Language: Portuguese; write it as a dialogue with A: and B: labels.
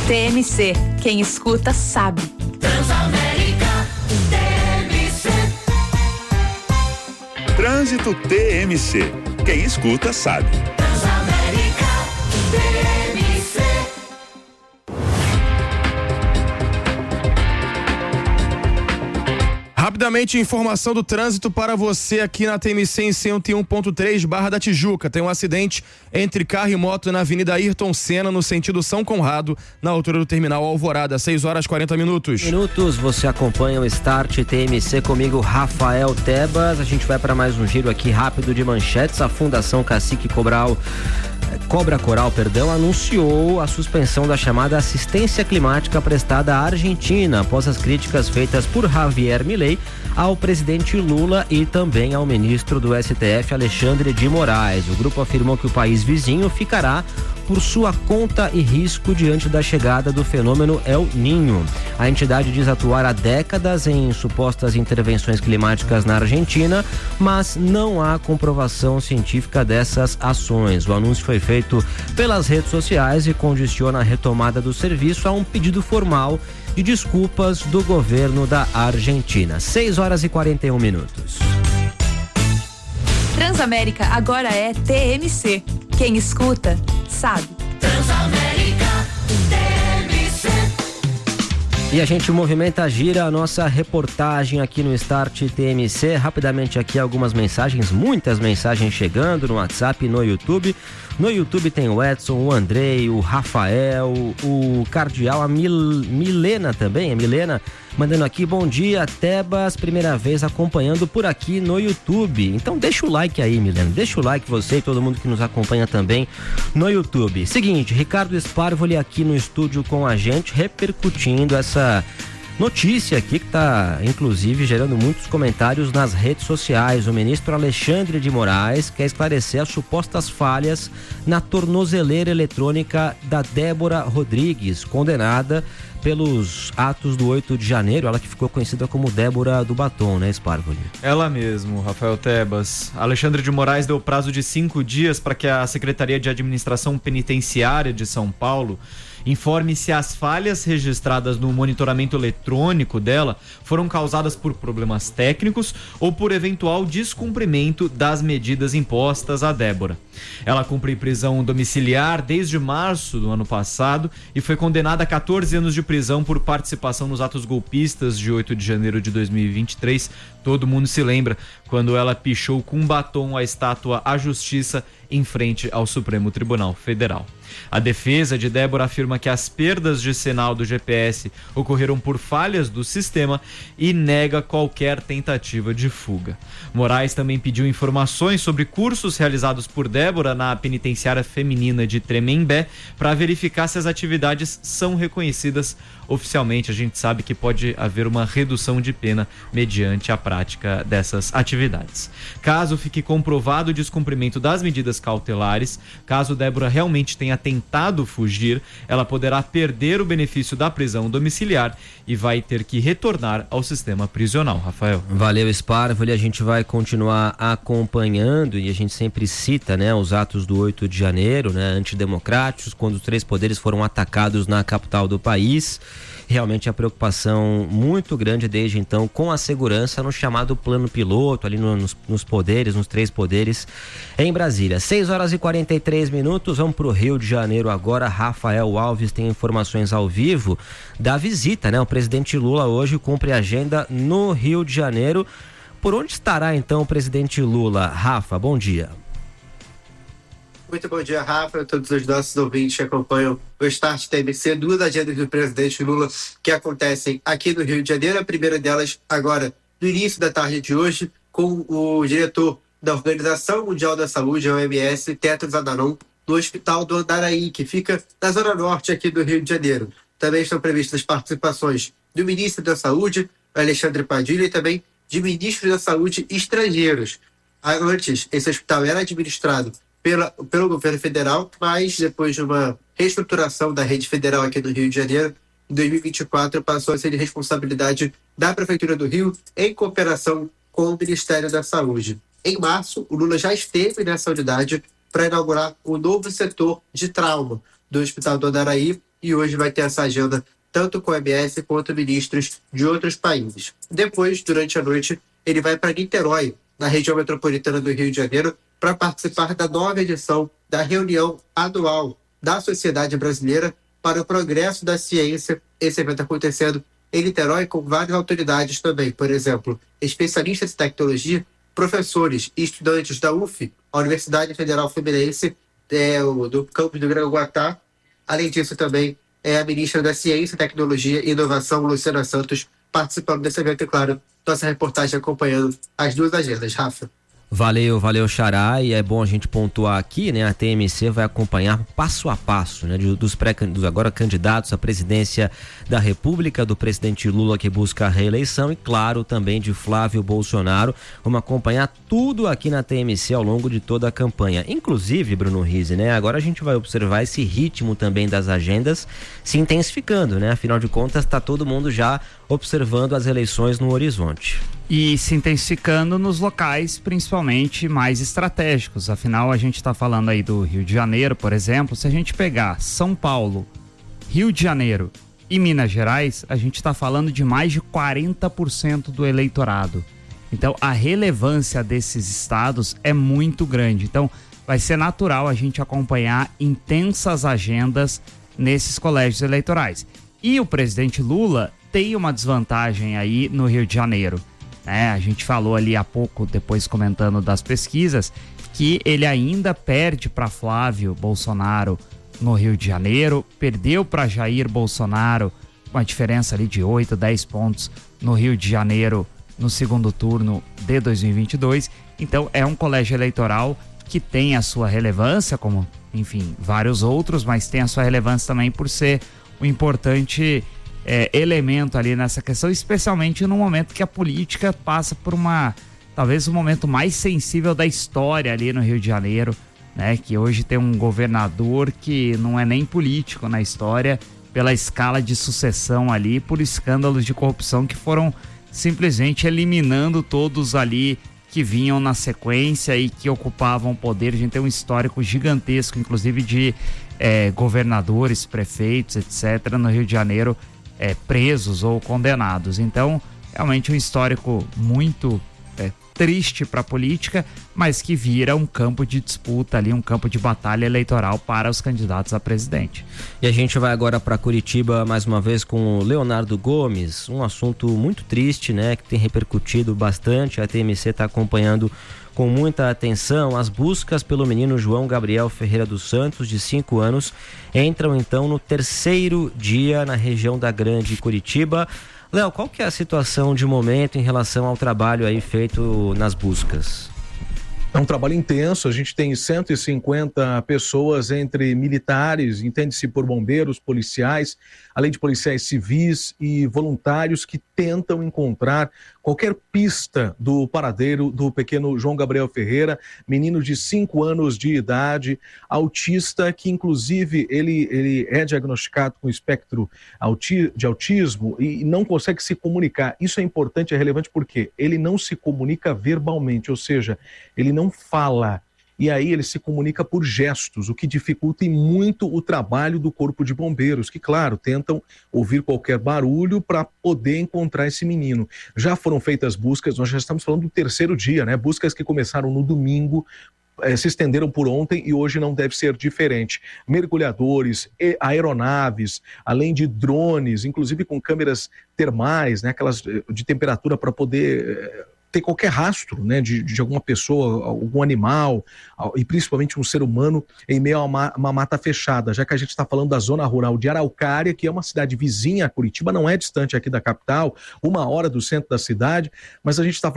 A: TMC, quem escuta sabe.
B: Transamérica TMC.
C: Trânsito TMC, quem escuta sabe.
B: Transamérica TMC.
D: Rapidamente, informação do trânsito para você aqui na TMC em 101.3, Barra da Tijuca. Tem um acidente entre carro e moto na Avenida Ayrton Senna, no sentido São Conrado, na altura do terminal Alvorada, 6h40.
E: Você acompanha o Start TMC comigo, Rafael Tebas. A gente vai para mais um giro aqui rápido de manchetes. A Fundação Cacique Cobra Coral, anunciou a suspensão da chamada assistência climática prestada à Argentina após as críticas feitas por Javier Milei ao presidente Lula e também ao ministro do STF, Alexandre de Moraes. O grupo afirmou que o país vizinho ficará por sua conta e risco diante da chegada do fenômeno El Niño. A entidade diz atuar há décadas em supostas intervenções climáticas na Argentina, mas não há comprovação científica dessas ações. O anúncio foi feito pelas redes sociais e condiciona a retomada do serviço a um pedido formal de desculpas do governo da Argentina. 6h41.
A: Transamérica agora é TMC. Quem escuta, sabe.
B: Transamérica TMC.
E: E a gente gira a nossa reportagem aqui no Start TMC. Rapidamente aqui algumas mensagens, muitas mensagens chegando no WhatsApp e no YouTube. No YouTube tem o Edson, o Andrei, o Rafael, o Cardeal, a Milena também, mandando aqui, bom dia, Tebas, primeira vez acompanhando por aqui no YouTube. Então deixa o like aí, Milena, deixa o like você e todo mundo que nos acompanha também no YouTube. Seguinte, Ricardo Esparvoli aqui no estúdio com a gente, repercutindo essa notícia aqui que está, inclusive, gerando muitos comentários nas redes sociais. O ministro Alexandre de Moraes quer esclarecer as supostas falhas na tornozeleira eletrônica da Débora Rodrigues, condenada pelos atos do 8 de janeiro, ela que ficou conhecida como Débora do Batom, né, Esparvoli?
F: Ela mesmo, Rafael Tebas. Alexandre de Moraes deu prazo de 5 dias para que a Secretaria de Administração Penitenciária de São Paulo informe se as falhas registradas no monitoramento eletrônico dela foram causadas por problemas técnicos ou por eventual descumprimento das medidas impostas a Débora. Ela cumpre prisão domiciliar desde março do ano passado e foi condenada a 14 anos de prisão por participação nos atos golpistas de 8 de janeiro de 2023. Todo mundo se lembra quando ela pichou com batom a estátua à Justiça em frente ao Supremo Tribunal Federal. A defesa de Débora afirma que as perdas de sinal do GPS ocorreram por falhas do sistema e nega qualquer tentativa de fuga. Moraes também pediu informações sobre cursos realizados por Débora na penitenciária feminina de Tremembé para verificar se as atividades são reconhecidas oficialmente. A gente sabe que pode haver uma redução de pena mediante a prática dessas atividades. Caso fique comprovado o descumprimento das medidas cautelares, caso Débora realmente tenha tentado fugir, ela poderá perder o benefício da prisão domiciliar e vai ter que retornar ao sistema prisional. Rafael.
E: Valeu, Esparvoli. A gente vai continuar acompanhando e a gente sempre cita, né, os atos do 8 de janeiro, né, antidemocráticos, quando os 3 poderes foram atacados na capital do país. Realmente a preocupação muito grande desde então com a segurança no chamado plano piloto, ali nos poderes, nos 3 poderes em Brasília. 6h43, vamos para o Rio de Janeiro agora. Rafael Alves tem informações ao vivo da visita, né? O presidente Lula hoje cumpre a agenda no Rio de Janeiro. Por onde estará então o presidente Lula? Rafa, bom dia.
G: Muito bom dia, Rafa, a todos os nossos ouvintes que acompanham o Start TMC, 2 agendas do presidente Lula que acontecem aqui no Rio de Janeiro. A primeira delas agora no início da tarde de hoje, com o diretor da Organização Mundial da Saúde, a OMS, Tedros Adhanom, no Hospital do Andaraí, que fica na zona norte aqui do Rio de Janeiro. Também estão previstas participações do ministro da Saúde, Alexandre Padilha, e também de ministros da Saúde estrangeiros. Antes, esse hospital era administrado pelo governo federal, mas depois de uma reestruturação da rede federal aqui no Rio de Janeiro, em 2024 passou a ser de responsabilidade da Prefeitura do Rio em cooperação com o Ministério da Saúde. Em março, o Lula já esteve nessa unidade para inaugurar o novo setor de trauma do Hospital do Andaraí, e hoje vai ter essa agenda tanto com o MS quanto ministros de outros países. Depois, durante a noite, ele vai para Niterói, na região metropolitana do Rio de Janeiro, para participar da nova edição da reunião anual da Sociedade Brasileira para o Progresso da Ciência. Esse evento acontecendo em Niterói com várias autoridades também, por exemplo, especialistas em tecnologia, professores e estudantes da UF, a Universidade Federal Fluminense, do campus do Grão-Guatá. Além disso, também a ministra da Ciência, Tecnologia e Inovação, Luciana Santos, participando desse evento, e claro, nossa reportagem acompanhando as duas agendas. Rafa.
E: Valeu, Xará, e é bom a gente pontuar aqui, né? A TMC vai acompanhar passo a passo, né? Dos agora candidatos à presidência da República, do presidente Lula, que busca a reeleição, e claro, também de Flávio Bolsonaro. Vamos acompanhar tudo aqui na TMC ao longo de toda a campanha. Inclusive, Bruno Rizzi, né? Agora a gente vai observar esse ritmo também das agendas se intensificando, né? Afinal de contas, está todo mundo já observando as eleições no horizonte.
H: E se intensificando nos locais principalmente mais estratégicos. Afinal, a gente está falando aí do Rio de Janeiro, por exemplo. Se a gente pegar São Paulo, Rio de Janeiro e Minas Gerais, a gente está falando de mais de 40% do eleitorado. Então, a relevância desses estados é muito grande. Então, vai ser natural a gente acompanhar intensas agendas nesses colégios eleitorais. E o presidente Lula tem uma desvantagem aí no Rio de Janeiro. A gente falou ali há pouco, depois comentando das pesquisas, que ele ainda perde para Flávio Bolsonaro no Rio de Janeiro, perdeu para Jair Bolsonaro, uma diferença ali de 8, 10 pontos no Rio de Janeiro no segundo turno de 2022. Então é um colégio eleitoral que tem a sua relevância, como, enfim, vários outros, mas tem a sua relevância também por ser um importante elemento ali nessa questão, especialmente no momento que a política passa por talvez o momento mais sensível da história ali no Rio de Janeiro, né? Que hoje tem um governador que não é nem político na história, pela escala de sucessão ali, por escândalos de corrupção que foram simplesmente eliminando todos ali que vinham na sequência e que ocupavam o poder. A gente tem um histórico gigantesco, inclusive de governadores, prefeitos, etc., no Rio de Janeiro, presos ou condenados. Então, realmente um histórico muito triste para a política, mas que vira um campo de disputa ali, um campo de batalha eleitoral para os candidatos a presidente.
E: E a gente vai agora para Curitiba mais uma vez com o Leonardo Gomes, um assunto muito triste, né, que tem repercutido bastante. A TMC está acompanhando com muita atenção. As buscas pelo menino João Gabriel Ferreira dos Santos, de 5 anos, entram então no 3º dia na região da Grande Curitiba. Léo, qual que é a situação de momento em relação ao trabalho aí feito nas buscas?
I: É um trabalho intenso, a gente tem 150 pessoas entre militares, entende-se por bombeiros, policiais, além de policiais civis e voluntários que tentam encontrar qualquer pista do paradeiro do pequeno João Gabriel Ferreira, menino de 5 anos de idade, autista, que inclusive ele é diagnosticado com espectro de autismo e não consegue se comunicar. Isso é importante, é relevante porque ele não se comunica verbalmente, ou seja, ele não fala. E aí ele se comunica por gestos, o que dificulta muito o trabalho do Corpo de Bombeiros, que, claro, tentam ouvir qualquer barulho para poder encontrar esse menino. Já foram feitas buscas, nós já estamos falando do 3º dia, né? Buscas que começaram no domingo, se estenderam por ontem e hoje não deve ser diferente. Mergulhadores, aeronaves, além de drones, inclusive com câmeras termais, né? Aquelas de temperatura para poder ter qualquer rastro, né, de alguma pessoa, algum animal, e principalmente um ser humano em meio a uma mata fechada, já que a gente está falando da zona rural de Araucária, que é uma cidade vizinha a Curitiba, não é distante aqui da capital, 1 hora do centro da cidade, mas a gente está falando